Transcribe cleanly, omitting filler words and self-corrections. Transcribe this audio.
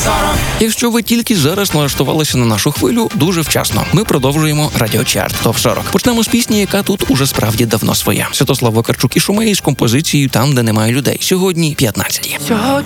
Якщо ви тільки зараз налаштувалися на нашу хвилю, дуже вчасно. Ми продовжуємо радіочарт ТОП-40. Почнемо з пісні, яка тут уже справді давно своя. Святослав Вакарчук і Шумей з композицією «Там, де немає людей». Сьогодні 15.